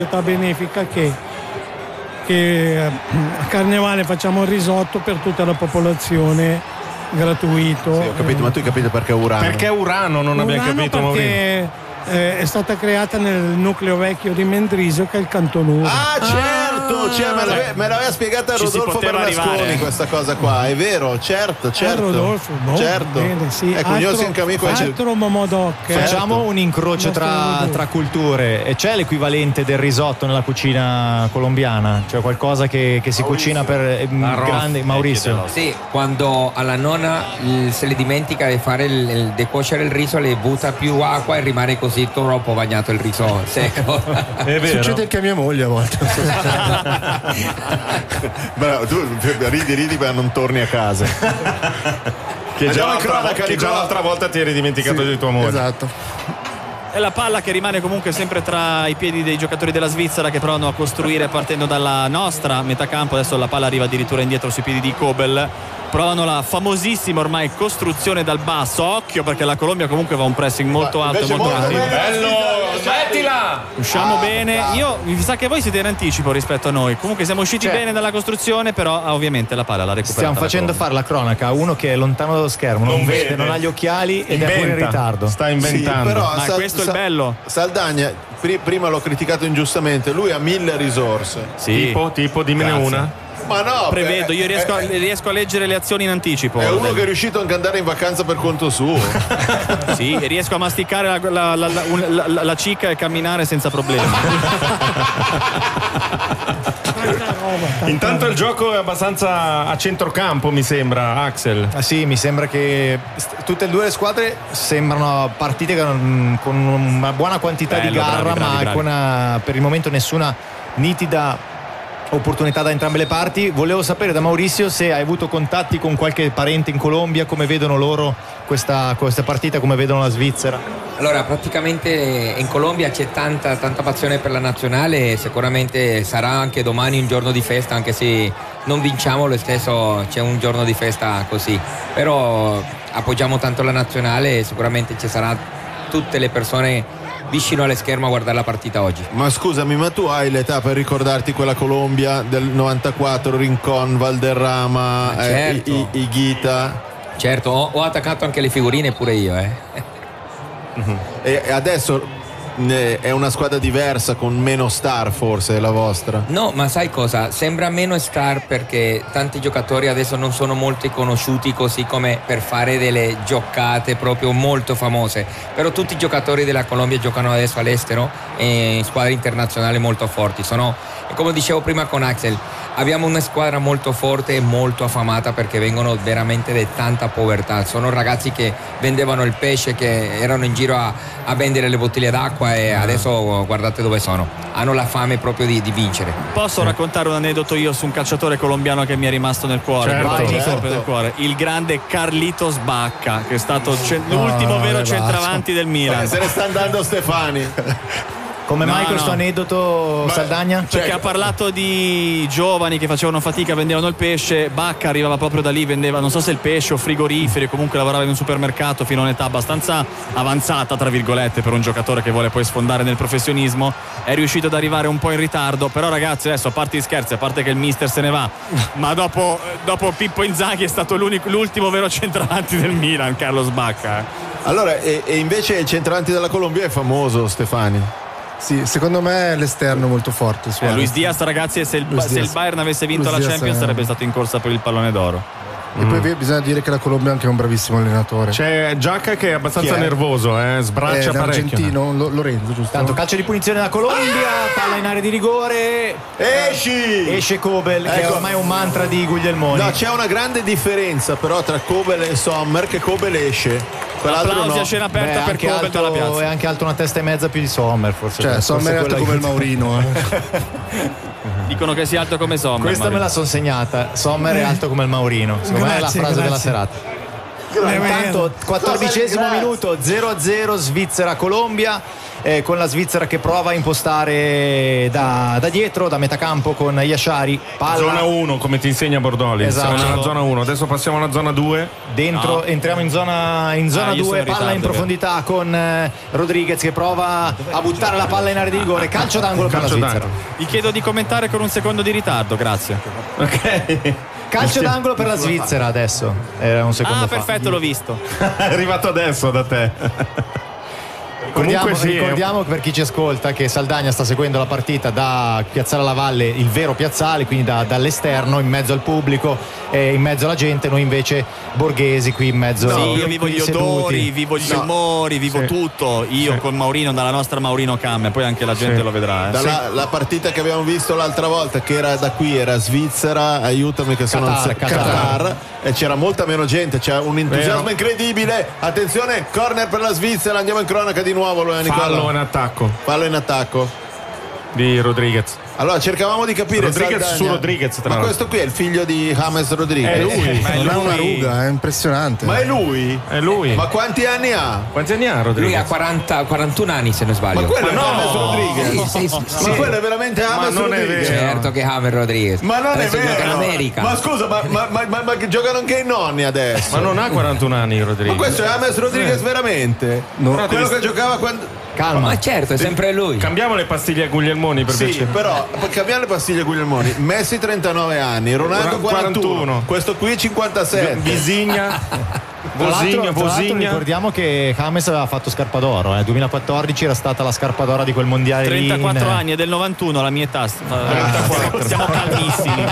società benefica che a Carnevale facciamo il risotto per tutta la popolazione, gratuito. Sì, ho capito, ma tu hai capito perché Urano? Perché Urano non abbiamo capito? Perché è stata creata nel nucleo vecchio di Mendrisio, che è il Canton Ah, certo, me l'aveva spiegata Rodolfo Bernasconi questa cosa qua, è vero, certo. Rodolfo, certo. Bene, sì. Ecco, io sono anche amico. Altro Momodoc. Facciamo un incrocio tra culture. E c'è l'equivalente del risotto nella cucina colombiana? Cioè qualcosa che si cucina per grande Maurizio? Sì, quando alla nonna se le dimentica di fare di cuocere il riso, le butta più acqua e rimane così troppo bagnato il riso secco. È vero. Succede anche a mia moglie a volte. Bravo, tu ridi ma non torni a casa. Che già l'altra volta ti eri dimenticato di tua moglie. Esatto. È la palla che rimane comunque sempre tra i piedi dei giocatori della Svizzera, che provano a costruire partendo dalla nostra metà campo. Adesso la palla arriva addirittura indietro sui piedi di Kobel. Provano la famosissima ormai costruzione dal basso. Occhio, perché la Colombia comunque va un pressing molto alto e molto attivo. Bello, smettila! Usciamo bene. Mi sa che voi siete in anticipo rispetto a noi. Comunque siamo usciti bene dalla costruzione, però ovviamente la palla la recuperata. Stiamo facendo fare la cronaca a uno che è lontano dallo schermo, non vede, non ha gli occhiali ed è pure in ritardo. Sta inventando. Sì, però, ma questo è il bello. Saldagna, prima l'ho criticato ingiustamente, lui ha 1000 risorse. Sì. Tipo, dimmene una. Ma no, Prevedo, io riesco a leggere le azioni in anticipo. È uno che è riuscito anche ad andare in vacanza per conto suo. Sì, e riesco a masticare la cicca e camminare senza problemi. Intanto il gioco è abbastanza a centrocampo, mi sembra, Axel. Sì, mi sembra che tutte e due le squadre sembrano partite con una buona quantità di garra, bravi. ma per il momento nessuna nitida opportunità da entrambe le parti. Volevo sapere da Maurizio se hai avuto contatti con qualche parente in Colombia, come vedono loro questa partita, come vedono la Svizzera. Allora, praticamente in Colombia c'è tanta passione per la nazionale, sicuramente sarà anche domani un giorno di festa, anche se non vinciamo lo stesso c'è un giorno di festa così, però appoggiamo tanto la nazionale e sicuramente ci sarà tutte le persone vicino alle schermo a guardare la partita oggi. Ma scusami, ma tu hai l'età per ricordarti quella Colombia del 94, Rincon, Valderrama, certo. Higuita? Certo, ho attaccato anche le figurine pure io. E adesso è una squadra diversa, con meno star forse la vostra? No, ma sai cosa? Sembra meno star perché tanti giocatori adesso non sono molto conosciuti così come per fare delle giocate proprio molto famose, però tutti i giocatori della Colombia giocano adesso all'estero e in squadre internazionali molto forti. Come dicevo prima con Axel, abbiamo una squadra molto forte e molto affamata perché vengono veramente da tanta povertà. Sono ragazzi che vendevano il pesce, che erano in giro a vendere le bottiglie d'acqua e adesso guardate dove sono. Hanno la fame proprio di vincere. Posso raccontare un aneddoto io su un calciatore colombiano che mi è rimasto nel cuore? Certo. Nel cuore. Il grande Carlitos Bacca, che è stato l'ultimo vero centravanti del Milan. Se ne sta andando Stefani. Come mai questo aneddoto, Saldagna? Perché ha parlato di giovani che facevano fatica, vendevano il pesce. Bacca arrivava proprio da lì, vendeva non so se il pesce o frigoriferi, comunque lavorava in un supermercato fino a un'età abbastanza avanzata, tra virgolette, per un giocatore che vuole poi sfondare nel professionismo. È riuscito ad arrivare un po' in ritardo, però ragazzi, adesso a parte gli scherzi, a parte che il mister se ne va, ma dopo Pippo Inzaghi è stato l'ultimo vero centravanti del Milan, Carlos Bacca. Allora, e invece il centravanti della Colombia è famoso, Stefani? Sì, secondo me è l'esterno molto forte. Luis Diaz, ragazzi, se il Bayern avesse vinto la Champions sarebbe stato in corsa per il pallone d'oro. E poi bisogna dire che la Colombia è anche un bravissimo allenatore. C'è Giacca che è abbastanza nervoso, sbraccia parecchio. Argentino, Lorenzo, giusto? Tanto calcio di punizione da Colombia, palla in area di rigore. Esce Kobel, che è ormai un mantra di Guglielmoni. No, c'è una grande differenza però tra Kobel e Sommer, che Kobel esce. Applausi a scena aperta per Kobel dalla piazza. È anche alto una testa e mezza più di Sommer, forse. Cioè, Sommer è alto come il Maurino. Dicono che sia alto come Sommer. Questa me la sono segnata. Sommer è alto come il Maurino. Secondo me è la frase della serata. Intanto 14° minuto, 0-0 Svizzera-Colombia. con la Svizzera che prova a impostare da dietro, da metà campo con Yashari. Palla. Zona 1 come ti insegna Bordoli. Esatto. Siamo nella zona 1, adesso passiamo alla zona 2. Dentro, entriamo in zona 2, palla in profondità con Rodriguez che prova a buttare la palla in area di rigore, calcio d'angolo per la Svizzera. Vi chiedo di commentare con un secondo di ritardo, grazie. Ok. Calcio d'angolo per la Svizzera adesso. Era un secondo fa. Perfetto, l'ho visto. È arrivato adesso da te. Ricordiamo per chi ci ascolta che Saldagna sta seguendo la partita da Piazzale alla Valle, il vero piazzale, quindi dall'esterno, in mezzo al pubblico, in mezzo alla gente. Noi invece borghesi qui in mezzo. Sì, io vivo gli odori, vivo gli umori, vivo tutto. Io con Maurino, dalla nostra Maurino Cam, poi anche la gente lo vedrà. La partita che abbiamo visto l'altra volta, che era da qui, era Svizzera, aiutami che sono Qatar, e c'era molta meno gente, c'è un entusiasmo incredibile. Attenzione, corner per la Svizzera, andiamo in cronaca di nuovo. Fallo in attacco di Rodriguez. Allora cercavamo di capire Rodriguez su Rodriguez, tra l'altro. Questo qui è il figlio di James Rodriguez. È lui. Non è una ruga, è impressionante. Ma è lui? È lui. Ma quanti anni ha? Quanti anni ha Rodriguez? Lui ha 41 anni se non sbaglio. Ma quello è James Rodriguez. Sì. Ma quello è veramente James Rodriguez. Certo che James Rodriguez. Ma non adesso è vero. gioca in America. Ma scusa, ma che giocano anche i nonni adesso. Ma non ha 41 anni Rodriguez. Ma questo è James Rodriguez veramente? No. Quello che giocava quando... Calma. Ma certo, è sempre lui. Cambiamo le pastiglie a Guglielmoni per piacere. Sì, però cambiare le pastiglie a Guglielmoni. Messi 39 anni, Ronaldo 41. Questo qui 57. Visigna. Tra l'altro ricordiamo che James aveva fatto scarpa d'oro, 2014 era stata la scarpa d'oro di quel mondiale 34 anni, è del 91 la mia età. Siamo calmissimi.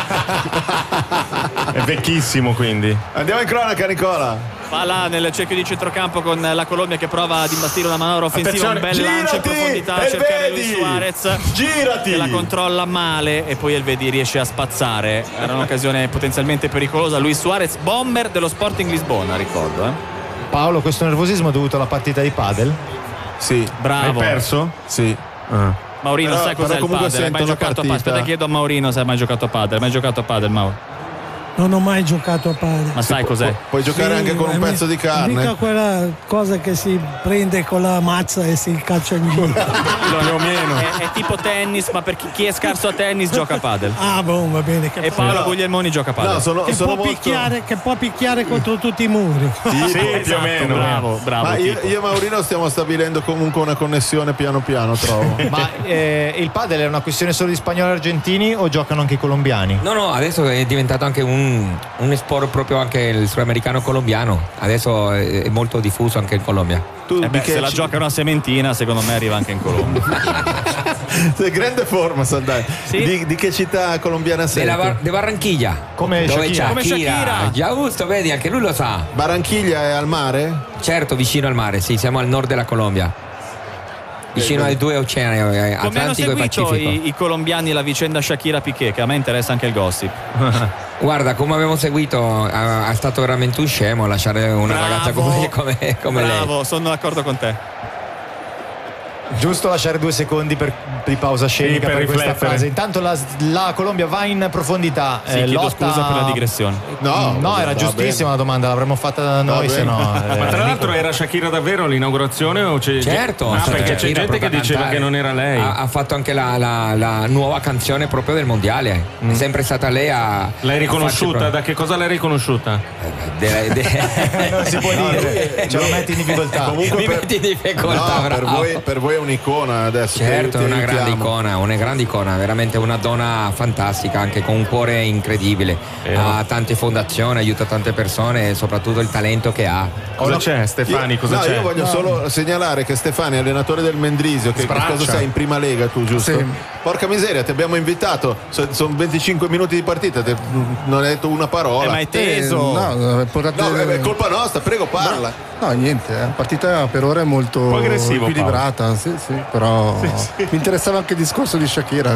È vecchissimo, quindi. Andiamo in cronaca, Nicola. Va là nel cerchio di centrocampo con la Colombia che prova ad imbastire una manovra offensiva. Un bel lancio in profondità a cercare Luis Suarez. Girati! Che la controlla male e poi Elvedi riesce a spazzare. Era un'occasione potenzialmente pericolosa. Luis Suarez, bomber dello Sporting Lisbona, ricordo. Paolo, questo nervosismo è dovuto alla partita di padel? Sì. Bravo. Hai perso? Sì. Maurino, sai cos'è il padel? Hai mai giocato a padel? Aspetta, chiedo a Maurino se hai mai giocato a padel. Hai mai giocato a padel, Mauro? Non ho mai giocato a padel. Ma sai cos'è? Puoi giocare anche con un pezzo di carne. Mica quella cosa che si prende con la mazza e si caccia in giro. Più o meno. È tipo tennis, ma per chi è scarso a tennis gioca a padel. Ah, boh, va bene. E Paolo Guglielmoni gioca a padel. No, che può picchiare contro tutti i muri. Sì, più o meno. Bravo. Ma io e Maurino stiamo stabilendo comunque una connessione piano piano, trovo. Ma il padel è una questione solo di spagnoli e argentini o giocano anche i colombiani? No, adesso è diventato anche un sport proprio anche il sudamericano colombiano. Adesso è molto diffuso anche in Colombia. Se la giocano a Sementina, secondo me arriva anche in Colombia. Sei grande forma, Sandai. Sì. Di che città colombiana sei? De Barranquilla. Come Shakira. Giusto, vedi, anche lui lo sa. Barranquilla è al mare? Certo, vicino al mare, sì, siamo al nord della Colombia. Vicino ai due oceani, Atlantico e Pacifico. I colombiani la vicenda Shakira-Piqué, che a me interessa anche il gossip. Guarda, come abbiamo seguito, è stato veramente un scemo lasciare una ragazza come lei. Bravo, sono d'accordo con te. Giusto lasciare 2 secondi di pausa scenica per questa frase. Intanto la Colombia va in profondità. Chiedo scusa per la digressione. No, era giustissima la domanda, l'avremmo fatta noi, se no. Ma tra l'altro era Shakira davvero l'inaugurazione? O certo, perché c'è gente che diceva che non era lei. Ha fatto anche la nuova canzone proprio del mondiale. È sempre stata lei a. L'hai riconosciuta? Da che cosa l'hai riconosciuta? Non si può dire, ce lo metti in difficoltà. Comunque metti in difficoltà, per voi è un'icona adesso. Certo, è una grande icona, veramente una donna fantastica, anche con un cuore incredibile. Ha tante fondazioni, aiuta tante persone e soprattutto il talento che ha. Cosa c'è, Stefani? C'è? Io voglio solo segnalare che Stefani è allenatore del Mendrisio, che cosa sei in prima lega tu, giusto? Sì. Porca miseria, ti abbiamo invitato, sono 25 minuti di partita, non hai detto una parola. Ma è teso. No, è colpa nostra, prego parla. No, niente, la partita per ora è molto equilibrata, sì, però mi interessava anche il discorso di Shakira.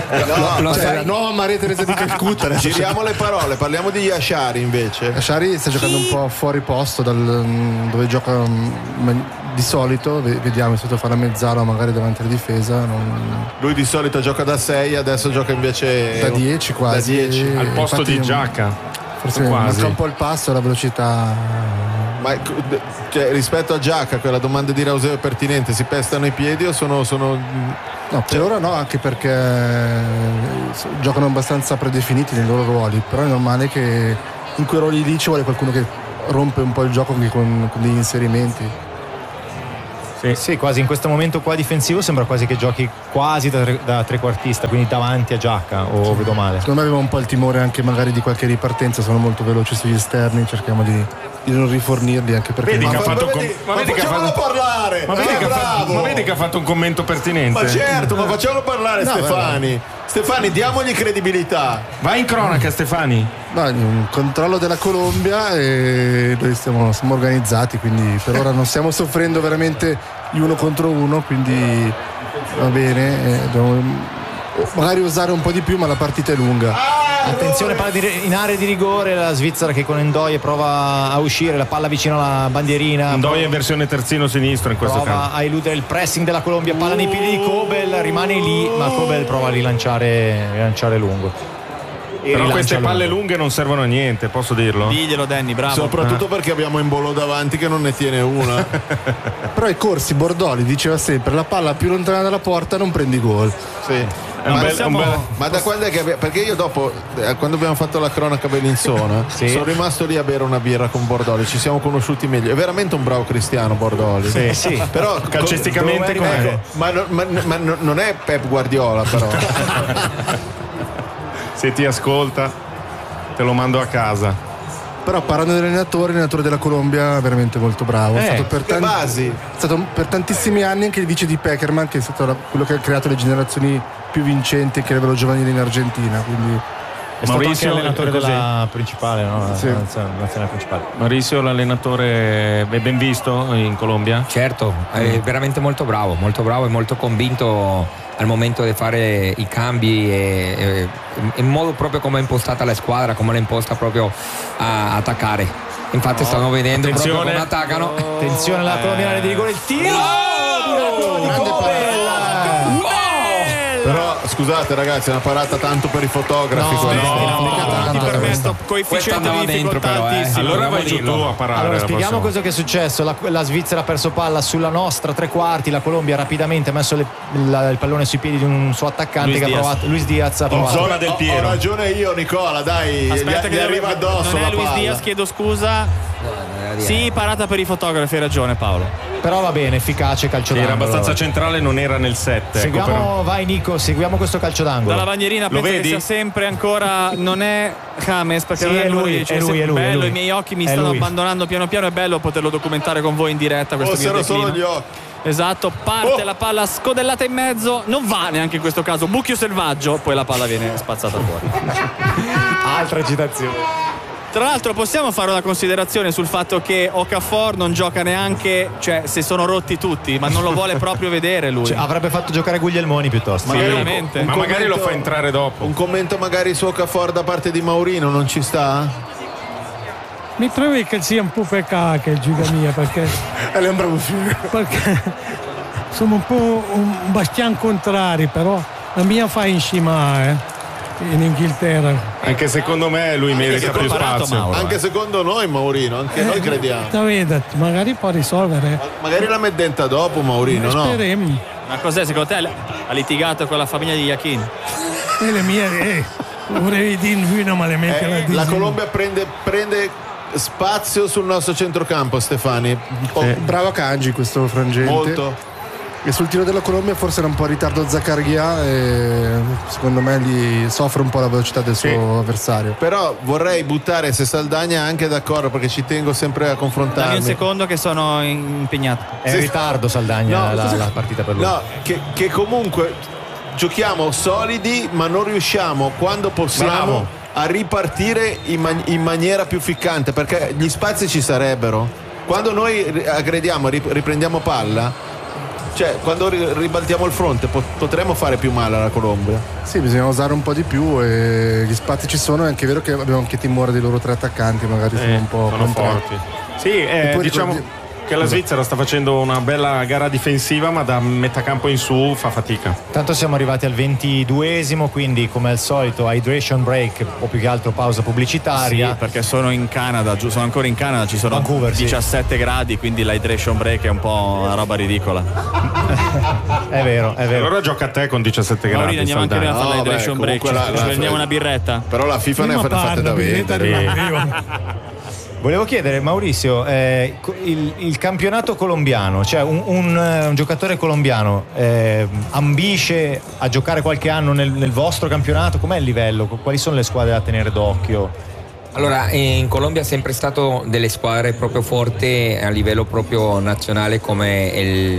La nuova Maria Teresa di Calcutta. Giriamo le parole, parliamo di Yashari invece. Yashari sta giocando un po' fuori posto dove gioca di solito, vediamo, è stato fare la mezzala magari davanti alla difesa. Lui di solito gioca da 6, adesso gioca invece da 10 quasi. Da 10. Al posto di Giacca. Forse manca un po' il passo, la velocità. Ma Cioè, rispetto a Giacca, quella domanda di Rauseo è pertinente, si pestano i piedi o sono... No, per ora no, anche perché giocano abbastanza predefiniti nei loro ruoli, però è normale che in quei ruoli lì ci vuole qualcuno che rompe un po' il gioco anche con degli inserimenti. Sì, quasi in questo momento qua difensivo sembra quasi che giochi quasi da trequartista, quindi davanti a Giacca, o vedo male? Secondo me aveva un po' il timore anche magari di qualche ripartenza, sono molto veloci sugli esterni, cerchiamo di non rifornirli, anche perché vedi che ha fatto parlare. Ma vedi che ha fatto un commento pertinente. Ma certo, ma facciamolo parlare, Stefani. Stefani, diamogli credibilità. Vai in cronaca, Stefani. No, un controllo della Colombia e noi siamo organizzati, quindi per ora non stiamo soffrendo veramente gli uno contro uno, quindi va bene, dobbiamo magari usare un po' di più, ma la partita è lunga. Attenzione, palla in area di rigore, la Svizzera che con Ndoye prova a uscire, la palla vicino alla bandierina. Ndoye in versione terzino sinistro in questo caso. Prova a eludere il pressing della Colombia, palla nei piedi di Kobel, rimane lì, ma Kobel prova a rilanciare lungo. Però queste palle lunghe non servono a niente, posso dirlo? Diglielo Danny, bravo. Soprattutto perché abbiamo Embolo davanti che non ne tiene una. Però ai corsi Bordoli diceva sempre: la palla più lontana dalla porta non prendi gol. Sì. Ma da quando è che perché io dopo quando abbiamo fatto la cronaca Bellinzona sono rimasto lì a bere una birra con Bordoli, ci siamo conosciuti meglio, è veramente un bravo cristiano Bordoli. Sì. Però calcisticamente com'è? Ma non è Pep Guardiola però. Se ti ascolta te lo mando a casa. Però parlando dell'allenatore della Colombia è veramente molto bravo, è stato per tantissimi anni anche il vice di Peckerman, che è stato quello che ha creato le generazioni più vincenti che a livello giovanile in Argentina, quindi è stato anche allenatore della principale, no? Sì. Nazionale principale. Maurizio, l'allenatore è ben visto in Colombia? Certo, è veramente molto bravo e molto convinto al momento di fare i cambi e in modo proprio come è impostata la squadra, come l'ha imposta proprio a attaccare. Infatti stanno vedendo proprio come attaccano. Attenzione alla colombiana di rigore, il tiro di Kobel. Però scusate ragazzi, è una parata tanto per i fotografi. Ti permetto, coefficiente di difficoltà altissimo. Allora vai giù tu a parare. Allora spieghiamo cosa è successo. La Svizzera ha perso palla sulla nostra tre quarti, la Colombia rapidamente ha messo il pallone sui piedi di un suo attaccante Luis Diaz ha provato. Zona del Piero. Ho ragione io, Nicola, dai. Aspetta, gli arriva addosso. Non è Luis palla. Diaz, chiedo scusa. Sì, parata per i fotografi, hai ragione Paolo. Però va bene, efficace calcio d'angolo. Era abbastanza centrale, non era nel 7. Seguiamo, vai Nico, seguiamo questo calcio d'angolo. Dalla bandierina penso che sia sempre ancora, non è James, perché sì, non è lui. È lui. Bello, i miei occhi mi stanno abbandonando piano piano, è bello poterlo documentare con voi in diretta. Fossero solo gli occhi. Esatto, parte la palla scodellata in mezzo, non va neanche in questo caso, buchio selvaggio, poi la palla viene spazzata fuori. Altra citazione. Tra l'altro possiamo fare una considerazione sul fatto che Okafor non gioca neanche, cioè se sono rotti tutti, ma non lo vuole proprio vedere lui. Cioè, avrebbe fatto giocare Guglielmoni piuttosto. Sì, veramente. Ma magari lo fa entrare dopo. Un commento magari su Okafor da parte di Maurino, non ci sta? Mi trovi che sia un po' peccato il giga mia, perché è un bravo figlio. Perché sono un po' un bastian contrari, però la mia fa in cima in Inghilterra. Anche secondo me lui merita più spazio. Mauro, anche secondo noi Maurino, anche noi crediamo. Magari può risolvere. Magari la mettenta dopo Maurino, no? Speriamo. Ma cos'è secondo te? Ha litigato con la famiglia di Yakin? E le mie vorrei dire no, ma le mette la Colombia prende spazio sul nostro centrocampo, Stefani. Bravo Kanji questo frangente. Molto. E sul tiro della Colombia forse era un po' in ritardo Zaccaria e secondo me gli soffre un po' la velocità del suo avversario. Però vorrei buttare, se Saldagna è anche d'accordo, perché ci tengo sempre a confrontarmi. Dammi un secondo che sono impegnato. È in ritardo Saldagna la partita per lui. No, che comunque giochiamo solidi ma non riusciamo quando possiamo a ripartire in maniera più ficcante, perché gli spazi ci sarebbero. Quando noi aggrediamo, riprendiamo palla, cioè quando ribaltiamo il fronte potremmo fare più male alla Colombia. Sì, bisogna usare un po' di più e gli spazi ci sono, è anche vero che abbiamo anche timore dei loro tre attaccanti, magari sono un po' forti. Sì, diciamo Che la Svizzera sta facendo una bella gara difensiva, ma da metà campo in su fa fatica. Tanto siamo arrivati al 22esimo, quindi come al solito hydration break o più che altro pausa pubblicitaria. Sì, perché sono in Canada, sono ancora in Canada, ci sono Vancouver, 17 gradi, quindi l'hydration break è un po' una roba ridicola. È vero. Allora gioca a te con 17 gradi. Maurino, andiamo anche noi a fare l'hydration break, ci la prendiamo una birretta. Però la FIFA ne ha fatte da vendere. Volevo chiedere, Maurizio, il campionato colombiano, cioè un giocatore colombiano ambisce a giocare qualche anno nel vostro campionato? Com'è il livello? Quali sono le squadre da tenere d'occhio? Allora, in Colombia è sempre stato delle squadre proprio forti a livello proprio nazionale, come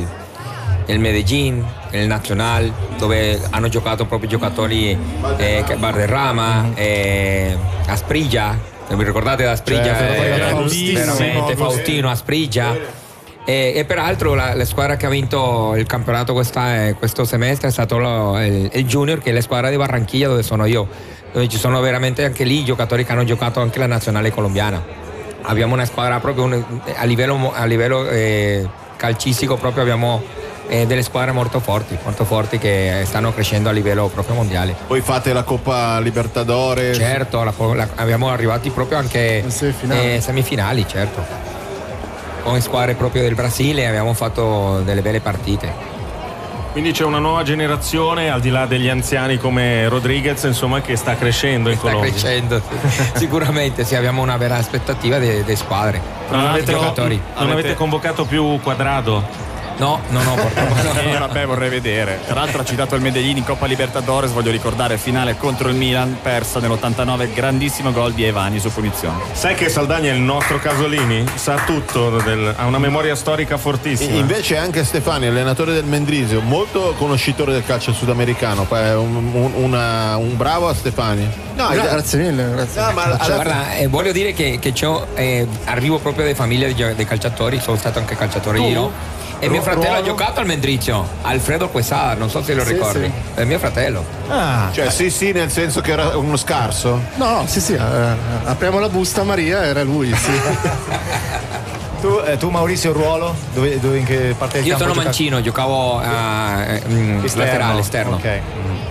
il Medellín, il Nacional, dove hanno giocato proprio giocatori Valderrama, Asprilla. Vi ricordate da Asprilla? Veramente Faustino, Asprilla. E peraltro la squadra che ha vinto il campionato questo semestre è stato il Junior, che è la squadra di Barranquilla, dove sono io, dove ci sono veramente anche lì giocatori che hanno giocato anche la nazionale colombiana. Abbiamo una squadra proprio a livello calcistico, proprio abbiamo delle squadre molto forti che stanno crescendo a livello proprio mondiale. Poi fate la Coppa Libertadores. Certo, abbiamo arrivati proprio anche semifinali, certo. Con squadre proprio del Brasile abbiamo fatto delle belle partite. Quindi c'è una nuova generazione, al di là degli anziani come Rodriguez, insomma, che sta crescendo in Colombia. Sta crescendo, sicuramente sì, abbiamo una vera aspettativa delle squadre. Non avete convocato più Cuadrado? No, purtroppo no. Vabbè, vorrei vedere. Tra l'altro ha citato il Medellín in Coppa Libertadores, voglio ricordare, finale contro il Milan, persa nell'89, grandissimo gol di Evani su punizione. Sai che Saldagna è il nostro Casolini? Sa tutto, ha una memoria storica fortissima. Invece anche Stefani, allenatore del Mendrisio, molto conoscitore del calcio sudamericano, un bravo a Stefani. No, grazie mille. Grazie. No, guarda, voglio dire che arrivo proprio da famiglia dei calciatori, sono stato anche calciatore io. E mio fratello ha giocato al Mendrisio, Alfredo Quesada, non so se lo ricordi. Sì. È mio fratello. Cioè sì, nel senso che era uno scarso? No, sì, apriamo la busta Maria, era lui, sì. Tu Maurizio, il ruolo? Dove in che parte del Io campo sono mancino, giocavo laterale, esterno. Ok.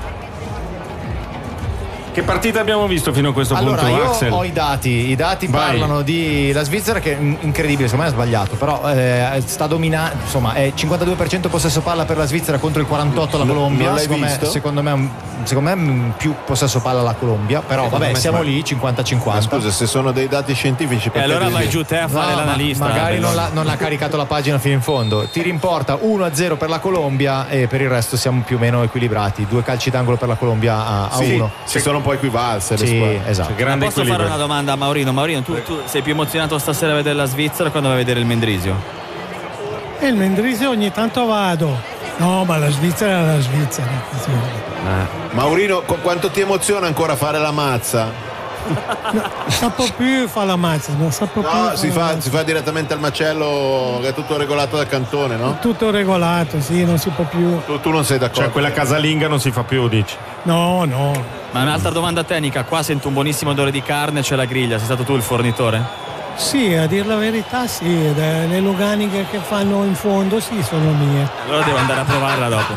Che partita abbiamo visto fino a questo punto, Axel? Io ho i dati parlano di la Svizzera, che è incredibile, secondo me è sbagliato, però sta dominando, insomma è 52% possesso palla per la Svizzera contro il 48% la Colombia. Secondo me più possesso palla la Colombia, però vabbè, siamo lì 50-50. Scusa, se sono dei dati scientifici, e allora vai giù te a fare l'analista. Magari non ha caricato la pagina fino in fondo. Tiri in porta 1-0 per la Colombia e per il resto siamo più o meno equilibrati. 2 calci d'angolo per la Colombia a 1. Si sono un po' equivalse le squadre. Esatto. Grande posso equilibrio. fare una domanda a Maurino? Maurino, tu sei più emozionato stasera a vedere la Svizzera quando vai a vedere il Mendrisio? E il Mendrisio ogni tanto vado. No, ma la Svizzera è la Svizzera. Maurino, quanto ti emoziona ancora fare la mazza? No, sapo più fa la mazza, non sapo più. No, si fa direttamente al macello, che è tutto regolato dal cantone, no? Tutto regolato, sì, non si può più. Tu non sei d'accordo? Cioè quella casalinga non si fa più, dici? No. Ma un'altra domanda tecnica, qua sento un buonissimo odore di carne, c'è la griglia, sei stato tu il fornitore? Sì, a dir la verità sì, le loganiche che fanno in fondo sì, sono mie. Allora devo andare a provarla dopo.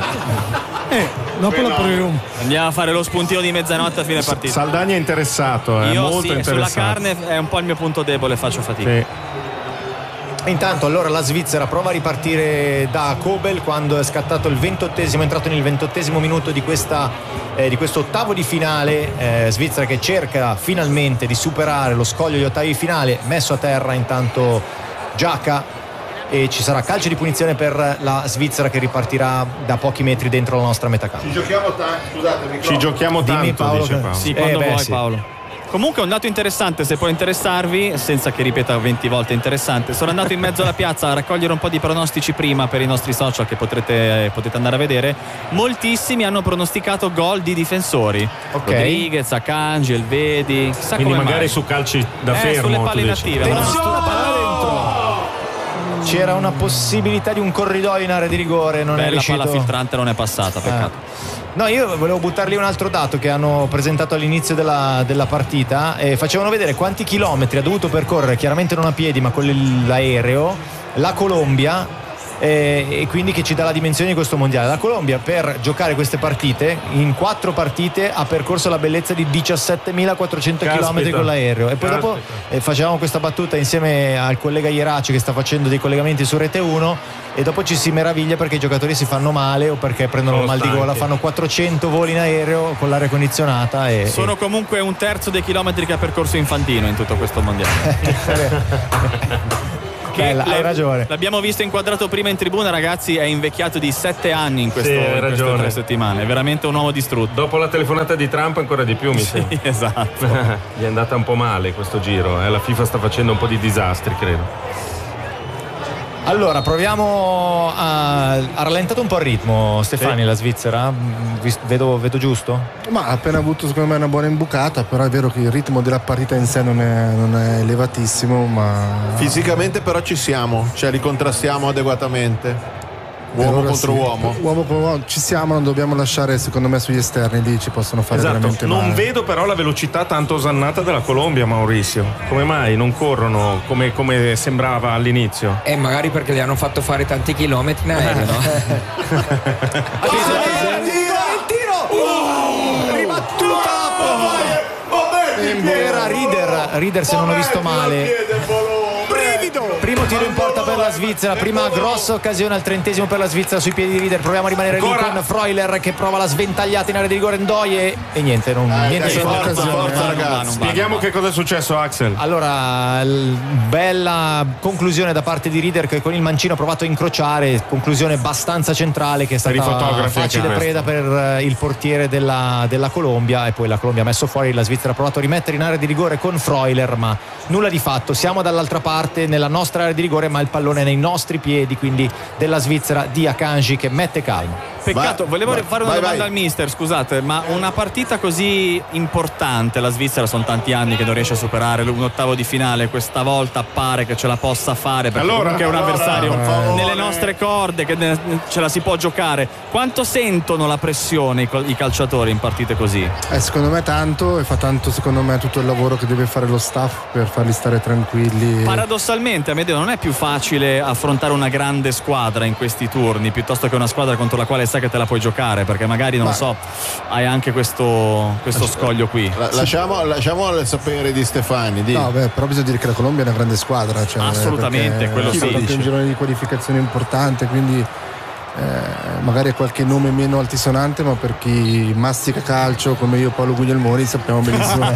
Dopo la proviamo. Andiamo a fare lo spuntino di mezzanotte a fine partita. Saldagna è interessato, è Io molto sì, interessato. sulla carne è un po' il mio punto debole, faccio fatica. Sì. Intanto allora la Svizzera prova a ripartire da Kobel quando è scattato il 28esimo, è entrato nel 28esimo minuto di questo ottavo di finale. Svizzera che cerca finalmente di superare lo scoglio di ottavi di finale, messo a terra intanto Giaca, e ci sarà calcio di punizione per la Svizzera che ripartirà da pochi metri dentro la nostra metà campo. Ci giochiamo tanto, scusate, Ci giochiamo Dimmi, tanto, Paolo, dice Paolo. Sì, quando vuoi, sì. Paolo. Comunque è un dato interessante, se può interessarvi, senza che ripeta 20 volte interessante. Sono andato in mezzo alla piazza a raccogliere un po' di pronostici prima per i nostri social che potrete andare a vedere. Moltissimi hanno pronosticato gol di difensori. Rodriguez, Akanji, Elvedi, chissà Quindi come magari mai. su calci da fermo. Sulle palle inattive. Attenzione, la palla dentro. c'era una possibilità di un corridoio in area di rigore, non è riuscito. La palla filtrante non è passata, peccato. No, io volevo buttar lì un altro dato che hanno presentato all'inizio della partita e facevano vedere quanti chilometri ha dovuto percorrere, chiaramente non a piedi ma con l'aereo, la Colombia, e quindi che ci dà la dimensione di questo mondiale. La Colombia per giocare queste partite in 4 partite ha percorso la bellezza di 17.400 km con l'aereo. E poi dopo facevamo questa battuta insieme al collega Ieraci che sta facendo dei collegamenti su Rete 1 e dopo ci si meraviglia perché i giocatori si fanno male o perché prendono mal di gola, fanno 400 voli in aereo con l'aria condizionata sono comunque un terzo dei chilometri che ha percorso Infantino in tutto questo mondiale. Hai ragione. L'abbiamo visto inquadrato prima in tribuna, ragazzi, è invecchiato di 7 anni in queste 3 settimane, è veramente un uomo distrutto. Dopo la telefonata di Trump ancora di più, mi sembra. Esatto. Gli è andata un po' male questo giro, la FIFA sta facendo un po' di disastri, credo. Allora proviamo ha rallentato un po' il ritmo Stefani, la Svizzera, vedo giusto? Ma ha appena avuto secondo me una buona imbucata, però è vero che il ritmo della partita in sé non è elevatissimo, ma fisicamente però ci siamo, cioè li contrastiamo adeguatamente. Uomo contro uomo ci siamo, non dobbiamo lasciare secondo me sugli esterni, lì ci possono fare veramente male. Non vedo però la velocità tanto osannata della Colombia, Maurizio. Come mai non corrono come sembrava all'inizio? Magari perché li hanno fatto fare tanti chilometri in aereo, no? Il tiro! Ribattuta! Era Rieder se non ho visto male. Primo tiro in porta per la Svizzera, prima grossa occasione al 30° per la Svizzera sui piedi di Rieder. Proviamo a rimanere lì con Freuler che prova la sventagliata in area di rigore Ndoye e niente. Forza ragazzi. Spieghiamo che cosa è successo, Axel. Allora, bella conclusione da parte di Rieder che con il mancino ha provato a incrociare, conclusione abbastanza centrale che è stata facile preda per il portiere della Colombia e poi la Colombia ha messo fuori, la Svizzera ha provato a rimettere in area di rigore con Freuler ma nulla di fatto. Siamo dall'altra parte nella nostra area di rigore ma il pallone è nei nostri piedi, quindi della Svizzera di Akanji che mette calma. Peccato, volevo fare una domanda al mister, scusate, ma una partita così importante, la Svizzera sono tanti anni che non riesce a superare un ottavo di finale, questa volta pare che ce la possa fare perché comunque è un avversario nelle nostre corde che ce la si può giocare. Quanto sentono la pressione i calciatori in partite così? Secondo me tanto, e fa tanto secondo me tutto il lavoro che deve fare lo staff per farli stare tranquilli. Paradossalmente Amedeo non è più facile affrontare una grande squadra in questi turni piuttosto che una squadra contro la quale sai che te la puoi giocare perché magari non so hai anche questo scoglio qui. Lasciamo al sapere di Stefani. No, però bisogna dire che la Colombia è una grande squadra, cioè, assolutamente, quello sì. È un girone di qualificazione importante, quindi magari qualche nome meno altisonante, ma per chi mastica calcio come io, Paolo Guglielmoni, sappiamo benissimo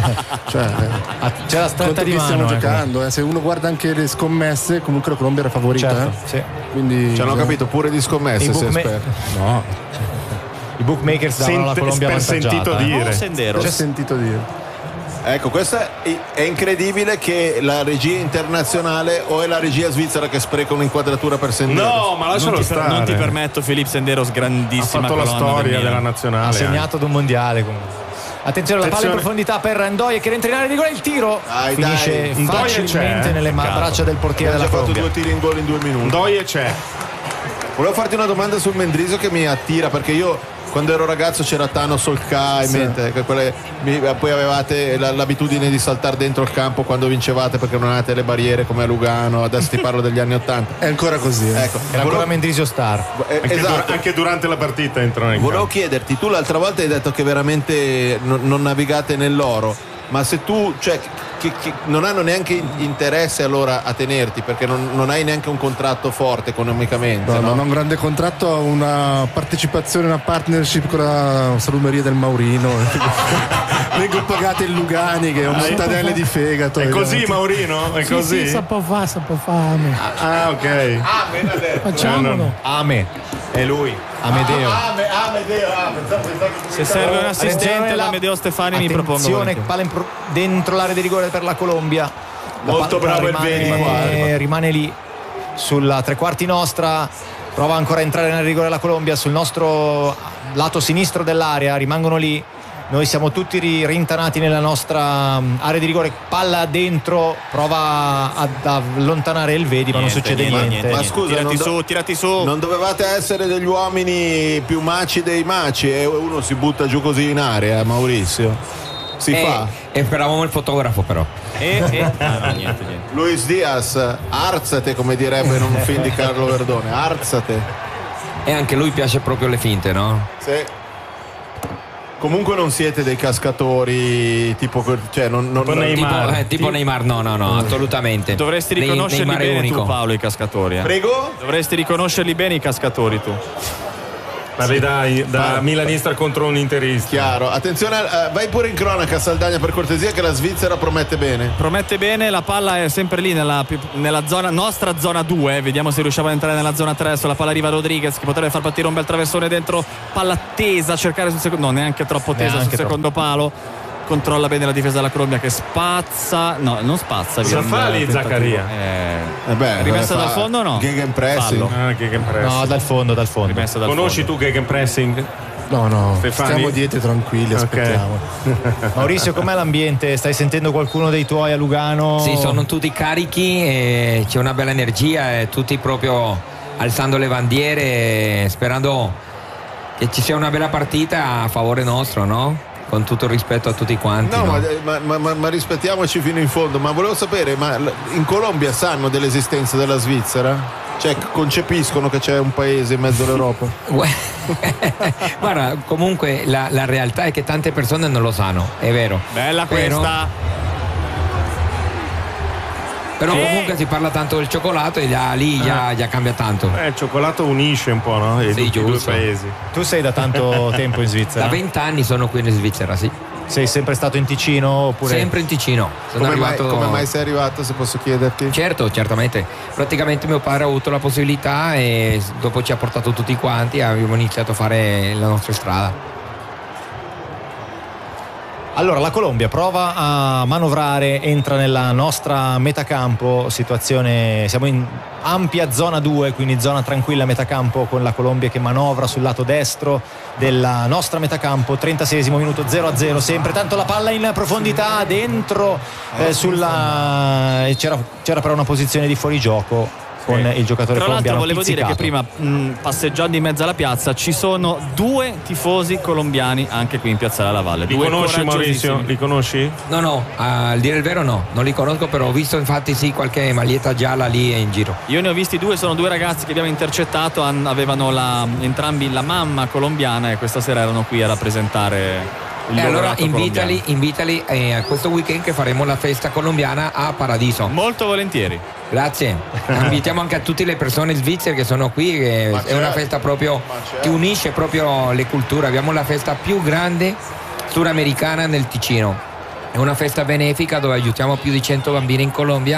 c'è la stretta di mano, stiamo giocando. Se uno guarda anche le scommesse, comunque la Colombia era favorita, certo, sì. Quindi ci hanno capito pure di scommesse no, i bookmakers davano la Colombia avvantaggiata. C'è sentito dire. Ecco, questo è incredibile che la regia internazionale o è la regia svizzera che spreca un'inquadratura per Senderos. No, ma lascialo stare. Non ti permetto, Filippo Senderos, grandissima ha fatto la storia della nazionale. Ha segnato ad un mondiale comunque. Attenzione, la palla in profondità per Ndoye che rientra in area di gol, il tiro finisce facilmente nelle braccia del portiere della Colombia. Ha fatto 2 tiri in gol in 2 minuti. Ndoye c'è. Volevo farti una domanda sul Mendrisio che mi attira perché io quando ero ragazzo c'era Tano Solca in mente, poi avevate l'abitudine di saltare dentro il campo quando vincevate perché non avevate le barriere come a Lugano, adesso ti parlo degli anni 80. È ancora così. Ecco, era ancora Mendrisio Star. Esatto. Anche durante la partita entrano in campo. Volevo chiederti, tu l'altra volta hai detto che veramente non navigate nell'oro, ma se tu, cioè che non hanno neanche interesse allora a tenerti perché non hai neanche un contratto forte economicamente. No, non ho un grande contratto, ho una partecipazione, una partnership con la salumeria del Maurino. Vengo pagato in Lugani che è un mortadelle di fegato. È così Maurino? È così? Sì, sa fame. Ah, ok. Facciamolo. Ame. È lui. Amedeo. Se serve un assistente all'Amedeo Stefani mi propongo. Attenzione, palla dentro l'area di rigore per la Colombia. Molto bravo il Veni. Rimane lì sulla 3/4 nostra. Prova ancora a entrare nel rigore la Colombia sul nostro lato sinistro dell'area. Rimangono lì noi siamo tutti rintanati nella nostra area di rigore, palla dentro, prova ad allontanare il Vedi, ma non succede niente. Ma scusa, tirati su. Non dovevate essere degli uomini più maci dei maci e uno si butta giù così in aria, Maurizio? Si fa? E speravamo il fotografo però. Niente. Luis Diaz, arzate, come direbbe in un film di Carlo Verdone, arzate. E anche lui piace proprio le finte, no? Sì. Comunque non siete dei cascatori tipo, cioè Neymar. Tipo Neymar, no, assolutamente. Dovresti riconoscerli Neymar è bene unico. tu, Paolo, i cascatori. Prego? Dovresti riconoscerli bene i cascatori tu. Parli da milanista contro un interista. Chiaro. Attenzione, vai pure in cronaca, Saldagna, per cortesia, che la Svizzera promette bene. Promette bene, la palla è sempre lì nella zona, nostra zona 2. Vediamo se riusciamo ad entrare nella zona 3. Adesso la palla arriva a Rodriguez, che potrebbe far partire un bel traversone dentro. Palla tesa, cercare sul secondo, no, neanche troppo tesa sul secondo palo. Controlla bene la difesa della Colombia, che spazza, no, non spazza. Cosa fa lì Zaccaria? Rimessa dal fondo o no? Gegenpressing. No, dal fondo. Rimessa dal Conosci fondo. tu Gegenpressing? No, Stefani? stiamo dietro tranquilli, aspettiamo. Maurizio, com'è l'ambiente? Stai sentendo qualcuno dei tuoi a Lugano? Sì, sono tutti carichi, e c'è una bella energia, e tutti proprio alzando le bandiere, sperando che ci sia una bella partita a favore nostro, no? Con tutto il rispetto a tutti quanti. No, no? ma rispettiamoci fino in fondo. Ma volevo sapere, ma in Colombia sanno dell'esistenza della Svizzera? Cioè, concepiscono che c'è un paese in mezzo all'Europa? Guarda, comunque la realtà è che tante persone non lo sanno, è vero. Bella questa. Però comunque si parla tanto del cioccolato e già cambia tanto. Il cioccolato unisce un po', no? I due paesi. Tu sei da tanto tempo in Svizzera? Da 20 anni sono qui in Svizzera, sì. Sei sempre stato in Ticino oppure? Sempre in Ticino. Come mai sei arrivato, se posso chiederti? Certo, certamente. Praticamente mio padre ha avuto la possibilità e dopo ci ha portato tutti quanti e abbiamo iniziato a fare la nostra strada. Allora, la Colombia prova a manovrare, entra nella nostra metacampo, situazione, siamo in ampia zona 2, quindi zona tranquilla metacampo, con la Colombia che manovra sul lato destro della nostra metacampo. 36esimo minuto, 0-0 sempre, tanto la palla in profondità dentro, c'era però una posizione di fuorigioco con il giocatore tra l'altro colombiano volevo pizzicato. dire che prima passeggiando in mezzo alla piazza ci sono 2 tifosi colombiani anche qui in Piazzale alla Valle. Li conosci, Maurizio? Li conosci? No, a dire il vero no, non li conosco, però ho visto infatti sì qualche maglietta gialla lì in giro. Io ne ho visti 2, sono 2 ragazzi che abbiamo intercettato, avevano entrambi la mamma colombiana e questa sera erano qui a rappresentare il loro allora lato invitali a questo weekend che faremo la festa colombiana a Paradiso. Molto volentieri. Grazie. Invitiamo anche a tutte le persone svizzere che sono qui, che è una festa proprio che unisce proprio le culture. Abbiamo la festa più grande suramericana nel Ticino. È una festa benefica dove aiutiamo più di 100 bambini in Colombia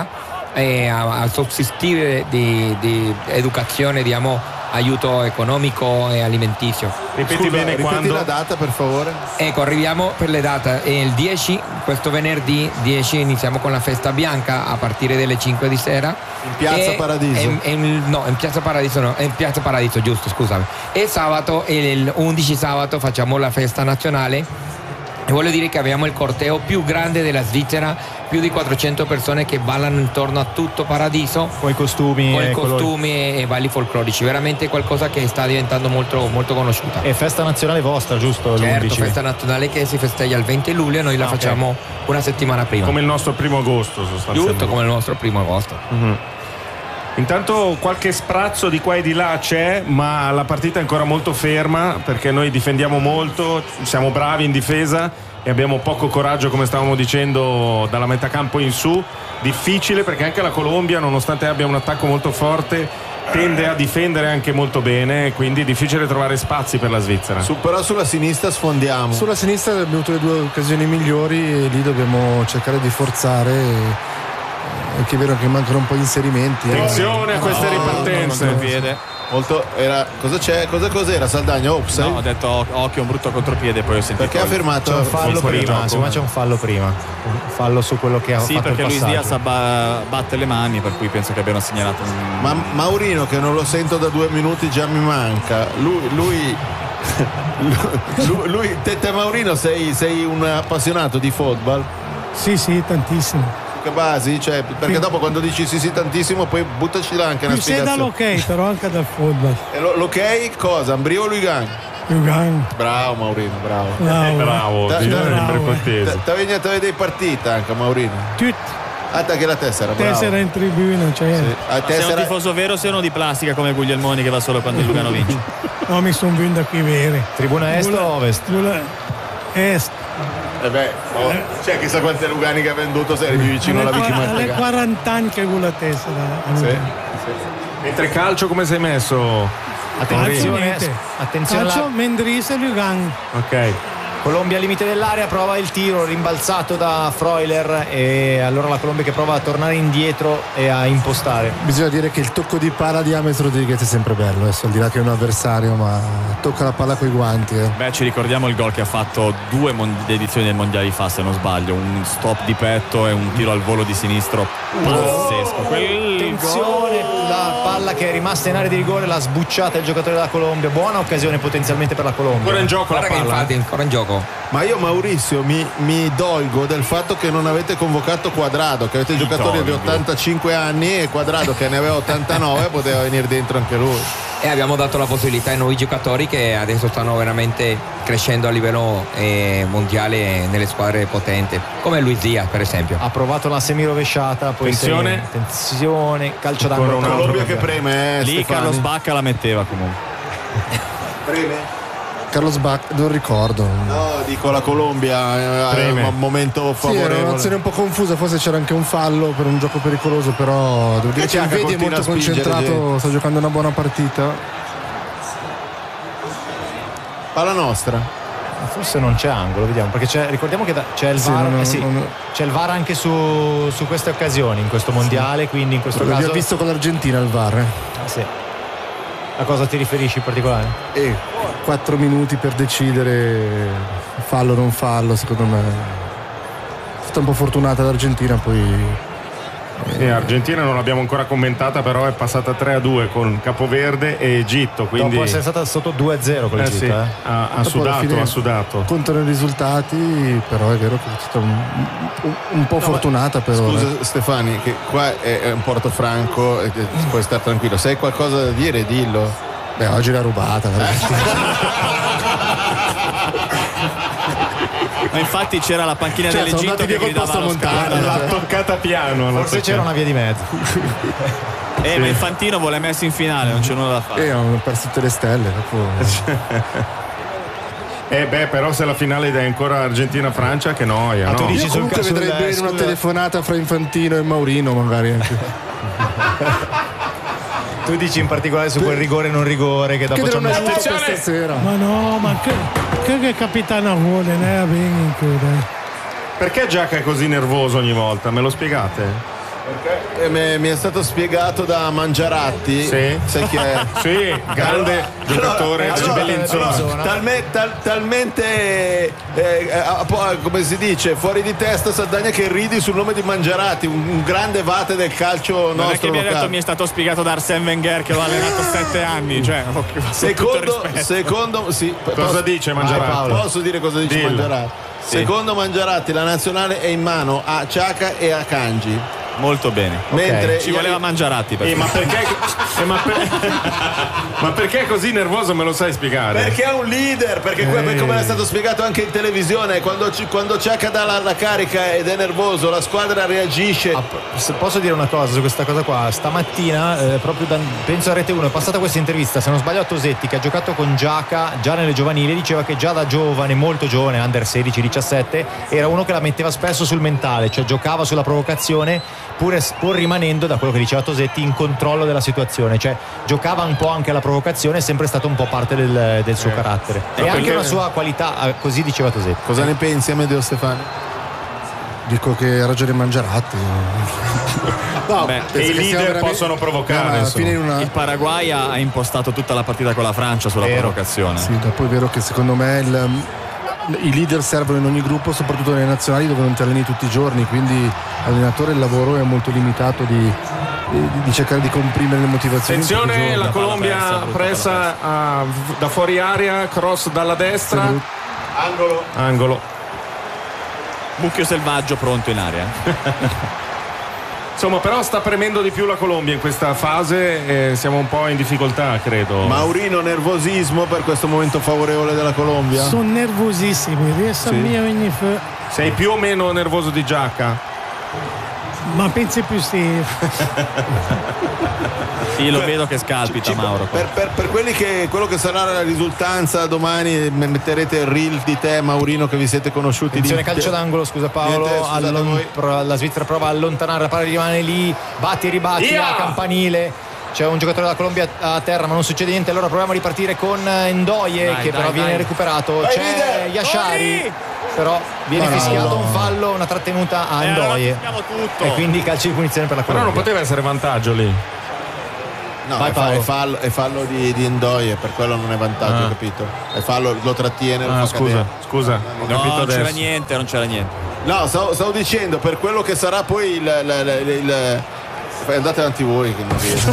a sostituire di educazione, diamo aiuto economico e alimentizio. Ripeti Ripeti la data, per favore. Ecco, arriviamo per le date. Il 10, questo venerdì 10 iniziamo con la festa bianca a partire dalle 5 di sera. In Piazza Paradiso. No, in Piazza Paradiso no, in Piazza Paradiso, giusto, scusami. E sabato, il 11 sabato facciamo la festa nazionale. E voglio dire che abbiamo il corteo più grande della Svizzera, più di 400 persone che ballano intorno a tutto Paradiso con i costumi e balli folclorici, veramente qualcosa che sta diventando molto, molto conosciuta. È festa nazionale vostra, giusto? Certo, l'11. festa nazionale che si festeggia il 20 luglio e noi la facciamo una settimana prima. Come il nostro 1° agosto sostanzialmente. Giusto, come il nostro 1° agosto. Mm-hmm. Intanto qualche sprazzo di qua e di là c'è, ma la partita è ancora molto ferma perché noi difendiamo molto, siamo bravi in difesa e abbiamo poco coraggio, come stavamo dicendo, dalla metà campo in su. Difficile perché anche la Colombia, nonostante abbia un attacco molto forte, tende a difendere anche molto bene, quindi è difficile trovare spazi per la Svizzera. Però sulla sinistra sfondiamo. Sulla sinistra abbiamo avuto le 2 occasioni migliori e lì dobbiamo cercare di forzare. È che è vero che mancano un po' di inserimenti. Attenzione a queste ripartenze. Molto era. Cosa c'è? Cos'era Saldagna? Ops. No, ho detto occhio, un brutto contropiede, poi ho sentito. Perché ha fermato? C'è un fallo prima, secondo me c'è un fallo prima. Un fallo su quello che ha fatto il perché Luis passaggio. Diaz batte le mani, per cui penso che abbiano segnalato un. Ma Maurino, che non lo sento da 2 minuti, già mi manca. Lui Te Maurino sei un appassionato di football? Sì, tantissimo. Che basi? Cioè, perché Sì. dopo quando dici sì tantissimo poi buttaci là anche una Più sei spiegazione. dall'ok, però anche dal football. E l'ok cosa? Ambrio o Lugan? Lugan. Bravo Maurino, bravo. Bravo, Dai, sempre bravo. cortese. Ti vegnato a vedere partita anche Maurino. Tutti. Che la tessera, bravo. Tessera in tribuna, cioè. Sì. A Se è un tessera tifoso vero, se uno di plastica come Guglielmoni che va solo quando il Lugano vince. No, mi sono venuto qui veri. Tribuna est o ovest? Tribuna est. Cioè chissà quante Lugani che ha venduto, sei più vicino alla vittima. Alle 40 anni che con la tessera. Mentre calcio come sei messo? Attenzione, Calcio Mendris e Lugan. Ok. Colombia al limite dell'area, prova il tiro rimbalzato da Freuler e allora la Colombia che prova a tornare indietro e a impostare. Bisogna dire che il tocco di palla di James Rodriguez è sempre bello, adesso al di là che è un avversario, ma tocca la palla coi guanti. Beh, ci ricordiamo il gol che ha fatto 2 edizioni del mondiale fa, se non sbaglio, un stop di petto e un tiro al volo di sinistro pazzesco. Attenzione, la palla che è rimasta in area di rigore l'ha sbucciata il giocatore della Colombia, buona occasione potenzialmente per la Colombia. Ancora in gioco la Guarda che palla. infatti ancora in gioco. Ma io Maurizio mi dolgo del fatto che non avete convocato Quadrado, che avete giocatori di 85 anni e Quadrado che ne aveva 89 poteva venire dentro anche lui. E abbiamo dato la possibilità ai nuovi giocatori che adesso stanno veramente crescendo a livello mondiale nelle squadre potenti, come Luis Diaz per esempio. Ha provato la semirovesciata, poi attenzione, calcio d'angolo. Ancora un Colombia che preme, Lì Stefani. Carlos Bacca la metteva comunque. Preme? Carlos Bacca, non ricordo. No, dico la Colombia è un momento Sì, era favorevole. un'azione un po' confusa, forse c'era anche un fallo per un gioco pericoloso, però devo dire che Ciacca vedi è continua molto a spingere, concentrato, sta giocando una buona partita. Palla nostra. Forse non c'è angolo, vediamo, perché ricordiamo che c'è il Sì, VAR, non- c'è il VAR anche su queste occasioni in questo mondiale, quindi in questo L'abbiamo caso visto con l'Argentina il VAR. sì. A cosa ti riferisci in particolare? 4 minuti per decidere fallo o non fallo, secondo me è stata un po' fortunata l'Argentina, poi Sì, Argentina non l'abbiamo ancora commentata, però è passata 3-2 con Capoverde e Egitto, quindi Dopo essere stata sotto 2-0 con l'Egitto, sì, ha Dopo alla sudato, fine ha sudato. contano i risultati, però è vero che è stata un po' fortunata per ora. Scusa Stefani, che qua è un Portofranco e puoi stare tranquillo. Se hai qualcosa da dire, dillo. Beh, oggi l'ha rubata Ma infatti c'era la panchina Cioè, sono dell'Egitto andati che via col gridava passo allo montano. scandalo. L'ha toccata piano. forse c'era una via di mezzo. Ma Infantino vuole Messi in finale, non c'è nulla da fare. hanno perso tutte le stelle dopo. Però se la finale è ancora Argentina-Francia, che noia, tu no? dici Io comunque sul- vedrei bene una telefonata fra Infantino e Maurino, magari anche. Tu dici in particolare su quel rigore non rigore che dopo Che c'è non un è avuto Attenzione! questa sera. Ma no, ma che capitano vuole, ne bene dai. Perché Giacca è così nervoso ogni volta? Me lo spiegate? Mi è stato spiegato da Mangiaratti. Sì. Sai chi è? Sì, grande giocatore del Bellinzona. Talmente come si dice, fuori di testa Saldagna che ridi sul nome di Mangiaratti, un grande vate del calcio nostro Non è che mi ha detto locale. mi è stato spiegato da Arsène Wenger che l'ha allenato 7 anni, cioè Secondo sì, Cosa dice Mangiaratti? Posso dire cosa dice Dillo. Mangiaratti? Sì. Secondo Mangiaratti la nazionale è in mano a Ciaca e a Kanji. molto bene. Mentre Ci voleva Mangiaratti per Ma perché è così nervoso, me lo sai spiegare? perché è un leader, perché come è stato spiegato anche in televisione, quando Ciaca dà la carica ed è nervoso, la squadra reagisce. Se posso dire una cosa su questa cosa qua, stamattina proprio penso a Rete 1 è passata questa intervista, se non sbaglio a Tosetti, che ha giocato con Giaca già nelle giovanili, diceva che già da giovane, molto giovane, under 16-17, era uno che la metteva spesso sul mentale, cioè giocava sulla provocazione pur rimanendo, da quello che diceva Tosetti, in controllo della situazione, cioè giocava un po' anche alla provocazione, è sempre stato un po' parte del suo carattere e anche una sua qualità, così diceva Tosetti. Cosa ne pensi, Amedeo Stefani? Dico che ha ragione Mangiaratti. No, Beh, penso i che sia leader veramente- possono provocare, No, ma alla insomma. fine il Paraguay ha impostato tutta la partita con la Francia sulla provocazione. Sì, dopo è vero che secondo me i leader servono in ogni gruppo, soprattutto nelle nazionali dove non ti alleni tutti i giorni, quindi l'allenatore, il lavoro è molto limitato di di cercare di comprimere le motivazioni. Attenzione, la Colombia pressa da fuori area, cross dalla destra, angolo. Mucchio selvaggio pronto in area. Insomma, però sta premendo di più la Colombia in questa fase e siamo un po' in difficoltà, credo. Maurino, nervosismo per questo momento favorevole della Colombia? Sono nervosissimi, riesco Sei più o meno nervoso di Giacca? Ma pensi più sì. Sì, lo vedo che scalpita, Mauro. Per quello che sarà la risultanza domani, metterete il reel di te, Maurino, che vi siete conosciuti. Attenzione, calcio d'angolo, scusa Paolo. La Svizzera prova a allontanare, la palla rimane lì, batti e ribatti a campanile. C'è un giocatore della Colombia a terra, ma non succede niente. Allora proviamo a ripartire con Ndoye, però viene recuperato. C'è Yashari, però viene fischiato un fallo, una trattenuta a Ndoye. E quindi calcio di punizione per la Colombia. Però non poteva essere vantaggio lì. No, è fallo di Ndoye, per quello non è vantaggio, capito? È fallo, lo trattiene. Scusa. Non c'era niente. No, stavo dicendo, per quello che sarà poi il andate avanti voi che non riesco.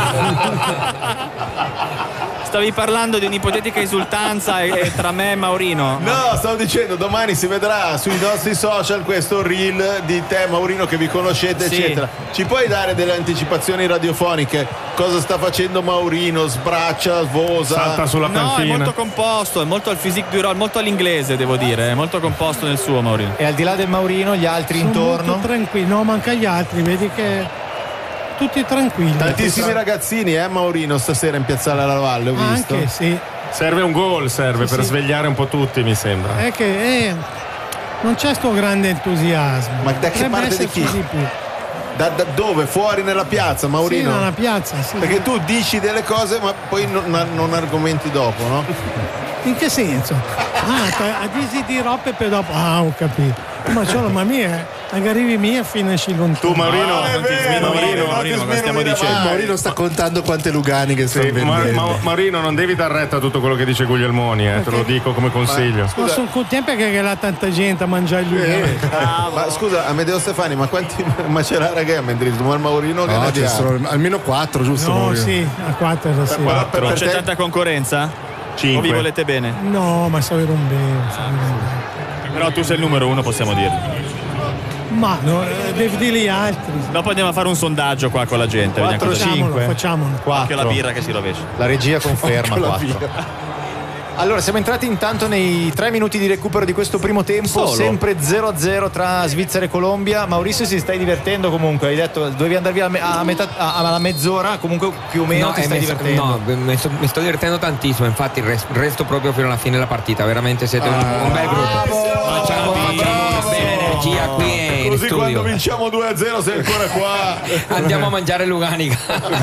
Stavi parlando di un'ipotetica esultanza tra me e Maurino. No, stavo dicendo, domani si vedrà sui nostri social questo reel di te, Maurino, che vi conoscete, eccetera. Ci puoi dare delle anticipazioni radiofoniche? Cosa sta facendo Maurino? Sbraccia, vosa? Salta sulla panchina? No, è molto composto, è molto al physique du rôle, molto all'inglese, devo dire. È molto composto nel suo, Maurino. E al di là del Maurino, gli altri intorno? Molto tranquilli, no, manca gli altri, vedi che tutti tranquilli. Tantissimi ragazzini, Maurino, stasera in Piazzale alla Valle, ho visto. Anche sì. Serve un gol, per svegliare un po' tutti, mi sembra. È che non c'è sto grande entusiasmo. Ma da che parte di chi? Da dove? Fuori nella piazza, Maurino? Sì, nella piazza, sì. Perché tu dici delle cose ma poi non argomenti dopo, no? In che senso? Dici di robe per dopo. Ho capito. Ma mia, arrivi mia finisci lontano. Tu Maurino, Maurino, cosa stiamo dicendo? Maurino sta contando quante Lugani che stanno vendendo. Maurino, non devi dar retta a tutto quello che dice Guglielmoni, te lo dico come consiglio. Ma sono contento perché là tanta gente a mangiare il Lugani. Ma scusa, Amedeo Stefani, ma quanti macerà che ha Mendrismo? Ma il Maurino che ne ha? Almeno 4, giusto? No, Maurino? sì, a 4 sì. Non c'è tanta concorrenza? 5. O vi volete bene? No, ma so un bene. Però tu sei il numero 1, possiamo dirlo. Ma no, devi dire gli altri. Dopo andiamo a fare un sondaggio qua con la gente. 4-5. Facciamolo. 4. Anche la birra che si rovescia. La regia conferma 4. Allora, siamo entrati intanto nei 3 minuti di recupero di questo primo tempo. Sempre 0-0 tra Svizzera e Colombia. Maurizio, si stai divertendo comunque? Hai detto dovevi andare via alla mezz'ora. Comunque più o meno ti stai divertendo. No, mi sto divertendo tantissimo. Infatti resto proprio fino alla fine della partita. Veramente siete un bel gruppo. Facciamo una bella energia qui in così studio. Quando vinciamo 2-0 sei ancora qua. Andiamo a mangiare Luganica.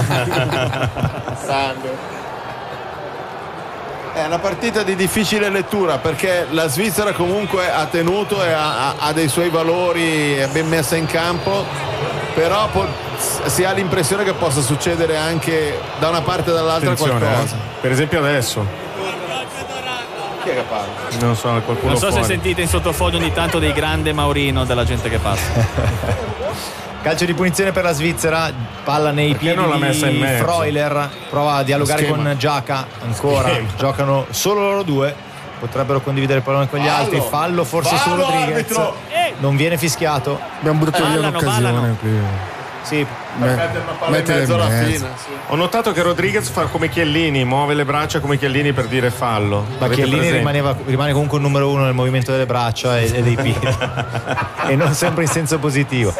È una partita di difficile lettura perché la Svizzera comunque ha tenuto e ha dei suoi valori, è ben messa in campo, però si ha l'impressione che possa succedere anche da una parte e dall'altra qualcosa. Per esempio adesso. Chi è che parla? Non so, qualcuno Non so fuori. se sentite in sottofondo ogni tanto dei grandi Maurino della gente che passa. Calcio di punizione per la Svizzera, palla nei piedi di Freuler, prova a dialogare con Giacca ancora, giocano solo loro due, potrebbero condividere il pallone con gli altri, fallo forse su Rodriguez, non viene fischiato. Abbiamo buttato via un'occasione qui. Sì, Mette in mezzo alla fine. Sì. Ho notato che Rodriguez fa come Chiellini, muove le braccia come Chiellini per dire fallo. Ma Chiellini rimane comunque il numero 1 nel movimento delle braccia e dei piedi e non sempre in senso positivo.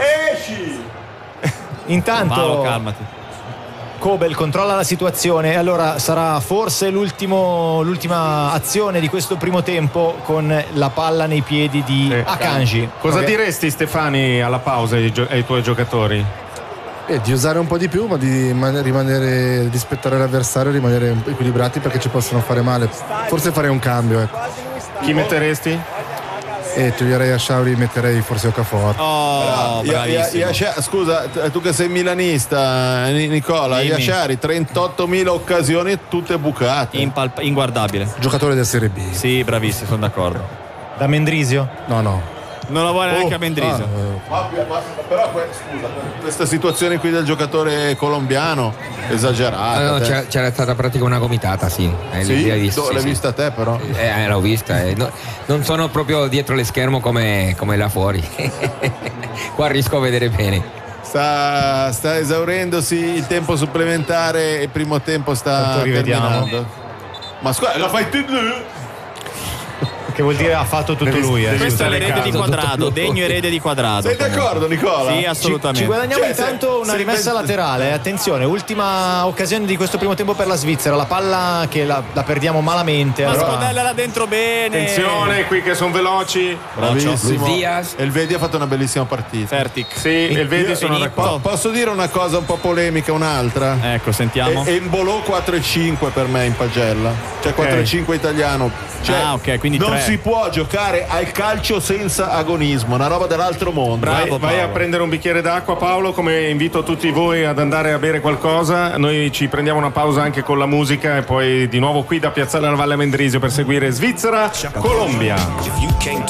Intanto Paolo, calmati. Kobel controlla la situazione, allora sarà forse l'ultima azione di questo primo tempo con la palla nei piedi di Akanji. Cosa diresti, Stefani, alla pausa ai tuoi giocatori? Di usare un po' di più, ma di rimanere, di aspettare l'avversario, rimanere equilibrati perché ci possono fare male. Forse farei un cambio, ecco. Chi metteresti? Toglierei a Sciauri, metterei forse Okafor. Scusa, tu che sei milanista, Nicola, Yashari 38.000 occasioni tutte bucate. Inguardabile. Giocatore del Serie B. Sì, bravissimo, sono d'accordo. Da Mendrisio? No. Non la vuole neanche a Mendrisio. Però scusa, questa situazione qui del giocatore colombiano esagerata. No, c'era stata praticamente una gomitata, sì. Sì? L'hai sì, vista te però? L'ho vista. No, non sono proprio dietro le schermo come là fuori. Qua riesco a vedere bene. Sta esaurendosi il tempo supplementare e il primo tempo sta terminando. Ma scusa, la fai tu? Che vuol dire ha fatto tutto lui. Questo è l'erede di Quadrado, degno erede di Quadrado. Sei d'accordo, Nicola? Sì, assolutamente. Ci guadagniamo intanto una rimessa laterale. Attenzione, ultima occasione di questo primo tempo per la Svizzera. La palla che la perdiamo malamente. Ma scodella là dentro bene. Attenzione, qui che sono veloci. Bravissimo. Diaz. Elvedi ha fatto una bellissima partita. Fertic. Sì, Elvedi sono d'accordo. Posso dire una cosa un po' polemica, un'altra? Ecco, sentiamo. Embolò 4-5 per me in pagella. Cioè 4-5 italiano. Cioè, ok, quindi non 3. si può giocare al calcio senza agonismo, una roba dell'altro mondo. Bravo, Vai a prendere un bicchiere d'acqua, Paolo, come invito tutti voi ad andare a bere qualcosa. Noi ci prendiamo una pausa anche con la musica e poi di nuovo qui da Piazzale alla Valle Mendrisio per seguire Svizzera-Colombia.